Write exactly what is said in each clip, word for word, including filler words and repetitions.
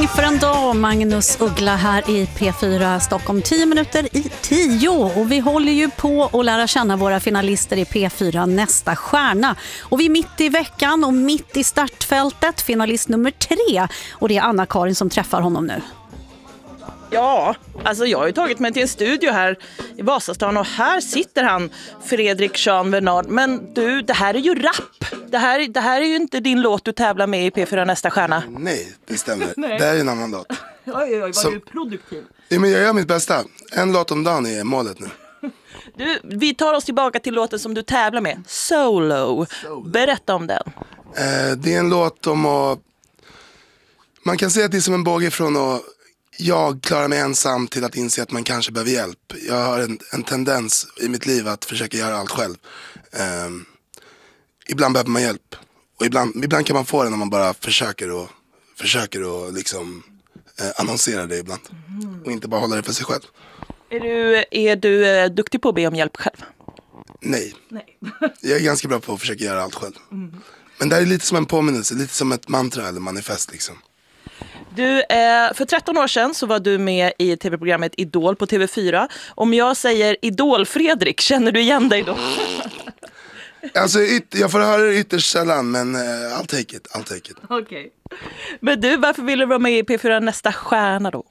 Ny för en dag, Magnus Uggla här i P fyra Stockholm, tio minuter i tio. Och vi håller ju på att lära känna våra finalister i P fyra Nästa stjärna. Och vi är mitt i veckan och mitt i startfältet, finalist nummer tre. Och det är Anna-Karin som träffar honom nu. Ja, alltså jag har ju tagit mig till en studio här i Vasastan och här sitter han, Fredrik Jean Vernard. Men du, det här är ju rap. Det här, det här är ju inte din låt du tävlar med i P fyra Nästa stjärna. Nej, det stämmer. Nej. Det här är en annan låt. Oj, oj, oj, var du produktiv? Ja, men jag gör mitt bästa. En låt om dagen är målet nu. Du, vi tar oss tillbaka till låten som du tävlar med, Solo. Solo. Berätta om den. Eh, det är en låt om att... Man kan säga att det är som en båge från att jag klarar mig ensam till att inse att man kanske behöver hjälp. Jag har en, en tendens i mitt liv att försöka göra allt själv. Eh, ibland behöver man hjälp. Och ibland, ibland kan man få det när man bara försöker och försöker och liksom eh, annonsera det ibland. Mm. Och inte bara hålla det för sig själv. Är du, är du eh, duktig på att be om hjälp själv? Nej. Nej. Jag är ganska bra på att försöka göra allt själv. Mm. Men det är lite som en påminnelse, lite som ett mantra eller manifest liksom. Du, eh, för tretton år sedan så var du med i tv-programmet Idol på T V fyra. Om jag säger Idol-Fredrik, känner du igen dig då? Alltså, yt- jag får höra det ytterst sällan, men uh, I'll take it, I'll take it. Okej. Okay. Men du, varför ville du vara med i P fyra Nästa stjärna då?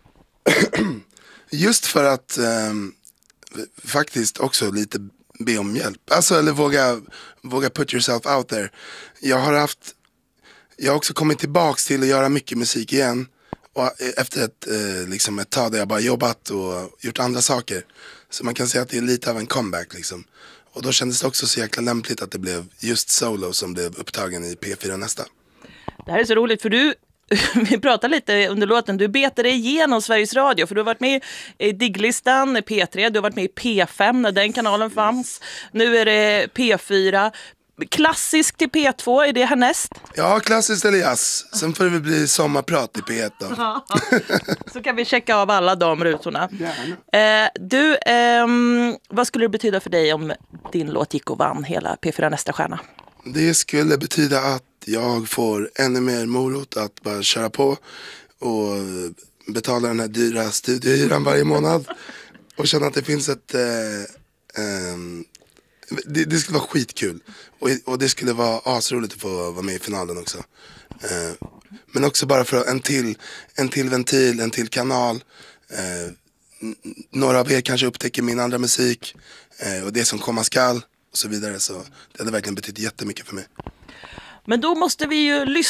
Just för att um, faktiskt också lite be om hjälp. Alltså, eller våga, våga put yourself out there. Jag har haft, jag har också kommit tillbaks till att göra mycket musik igen. Och efter ett, eh, liksom ett tag där jag bara jobbat och gjort andra saker. Så man kan säga att det är lite av en comeback liksom. Och då kändes det också så jäkla lämpligt att det blev just Solo som blev upptagen i P fyra Nästa. Det här är så roligt för du, vi pratade lite under låten, du betade igenom Sveriges Radio för du har varit med i Digglistan, P tre, du har varit med i P fem när den kanalen fanns. Nu är det P fyra. Klassisk till P två, är det härnäst? Ja, klassiskt eller jazz. Sen får det väl bli sommarprat i P ett då. Ja, så kan vi checka av alla de rutorna. Eh, du, ehm, vad skulle det betyda för dig om din låt gick och vann hela P fyra Nästa stjärna? Det skulle betyda att jag får ännu mer morot att bara köra på och betala den här dyra studiehyran varje månad. Och känna att det finns ett... Eh, eh, Det, det skulle vara skitkul. Och, och det skulle vara asroligt att få vara med i finalen också. Eh, men också bara för en till, en till ventil, en till kanal. Eh, n- några av er kanske upptäcker min andra musik. Eh, och det som komma skall. Och så vidare. Så det hade verkligen betytt jättemycket för mig. Men då måste vi ju lyssna.